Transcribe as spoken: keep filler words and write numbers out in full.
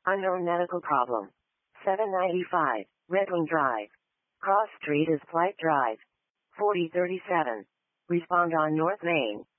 Unknown medical problem. seven ninety-five, Redwing Drive. Cross Street is Plight Drive. forty thirty-seven. Respond on North Main.